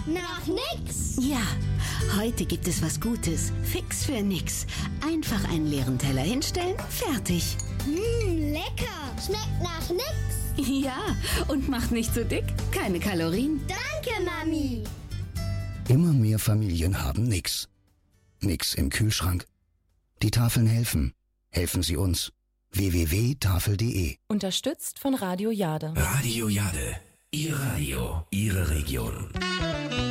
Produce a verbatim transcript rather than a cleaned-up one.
Nach nix. Ja, heute gibt es was Gutes. Fix für nix. Einfach einen leeren Teller hinstellen, fertig. Mmm, lecker. Schmeckt nach nix. Ja, und macht nicht so dick. Keine Kalorien. Danke, Mami. Immer mehr Familien haben nix. Nix im Kühlschrank. Die Tafeln helfen. Helfen Sie uns. w w w punkt tafel punkt de Unterstützt von Radio Jade. Radio Jade. Ihr Radio, Ihre Region.